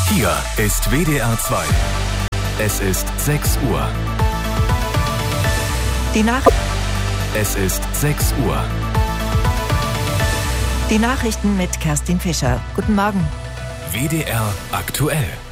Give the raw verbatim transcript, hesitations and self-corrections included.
Hier ist W D R zwei. Es ist sechs Uhr. Die Nach Es ist sechs Uhr. Die Nachrichten mit Kerstin Fischer. Guten Morgen. W D R aktuell.